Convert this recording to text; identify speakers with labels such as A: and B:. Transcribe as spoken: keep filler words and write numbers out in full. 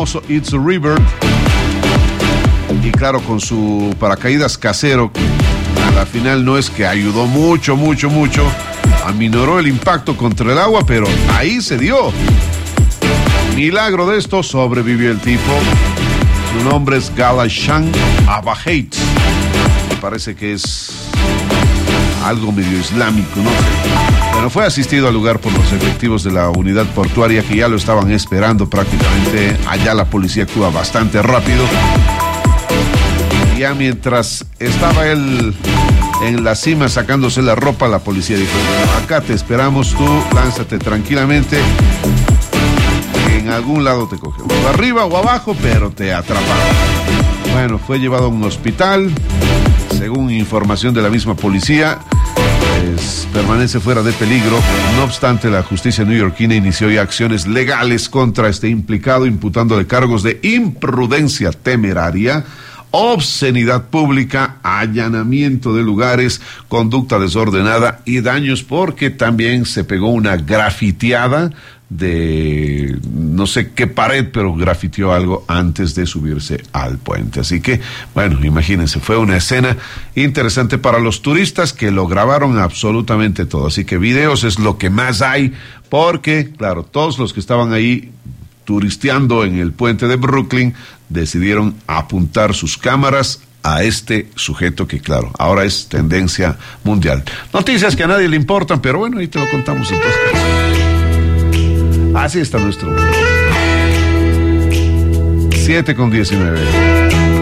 A: It's a River. Y claro, con su paracaídas casero, que a la final no es que ayudó mucho, mucho, mucho, aminoró el impacto contra el agua, pero ahí se dio. Milagro de esto, sobrevivió el tipo. Su nombre es Galashan Abahate. Me parece que es algo medio islámico, ¿no? Bueno, fue asistido al lugar por los efectivos de la unidad portuaria que ya lo estaban esperando prácticamente. Allá la policía actúa bastante rápido. Y ya mientras estaba él en la cima sacándose la ropa, la policía dijo: acá te esperamos, tú lánzate tranquilamente. En algún lado te cogemos, o arriba o abajo, pero te atraparon. Bueno, fue llevado a un hospital. Según información de la misma policía, pues, permanece fuera de peligro. No obstante, la justicia neoyorquina inició ya acciones legales contra este implicado, imputándole cargos de imprudencia temeraria, obscenidad pública, allanamiento de lugares, conducta desordenada y daños, porque también se pegó una grafiteada de no sé qué pared, pero grafiteó algo antes de subirse al puente. Así que, bueno, imagínense, fue una escena interesante para los turistas que lo grabaron absolutamente todo. Así que videos es lo que más hay, porque, claro, todos los que estaban ahí turisteando en el puente de Brooklyn decidieron apuntar sus cámaras a este sujeto que, claro, ahora es tendencia mundial. Noticias que a nadie le importan, pero bueno, ahí te lo contamos en todas casos. Así está nuestro mundo. siete con diecinueve.